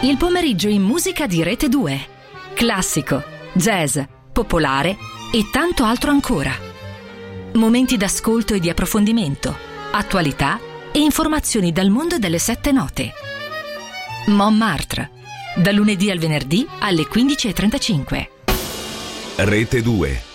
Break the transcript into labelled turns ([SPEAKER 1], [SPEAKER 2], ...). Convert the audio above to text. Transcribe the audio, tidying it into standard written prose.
[SPEAKER 1] Il pomeriggio in musica di Rete 2. Classico, jazz, popolare e tanto altro ancora. Momenti d'ascolto e di approfondimento, attualità e informazioni dal mondo delle sette note. Montmartre, da lunedì al venerdì alle 15:35.
[SPEAKER 2] Rete 2.